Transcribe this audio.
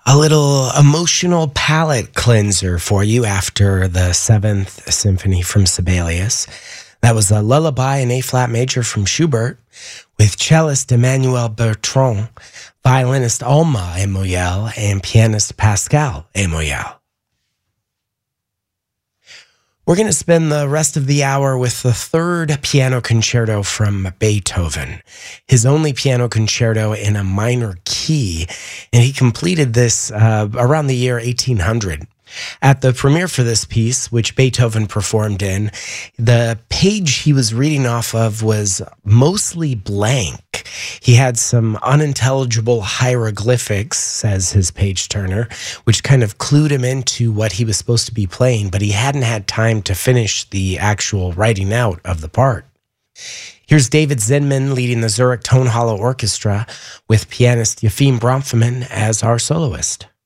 A little emotional palate cleanser for you after the Seventh Symphony from Sibelius. That was a lullaby in A-flat major from Schubert with cellist Emmanuel Bertrand, violinist Alma Emoyel, and pianist Pascal Emoyel. We're going to spend the rest of the hour with the third piano concerto from Beethoven, his only piano concerto in a minor key, and he completed this around the year 1800. At the premiere for this piece, which Beethoven performed in, the page he was reading off of was mostly blank. He had some unintelligible hieroglyphics, says his page turner, which kind of clued him into what he was supposed to be playing, but he hadn't had time to finish the actual writing out of the part. Here's David Zinman leading the Zurich Tonhalle Orchestra with pianist Yefim Bronfman as our soloist.